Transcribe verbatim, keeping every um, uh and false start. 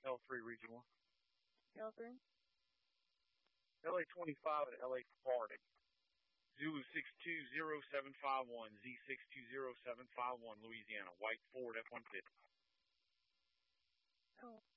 L three Region one. L three. L A twenty-five at L A Party. Zulu six two zero seven five one, Z six two zero seven five one, Louisiana. White Ford F one fifty. Oh.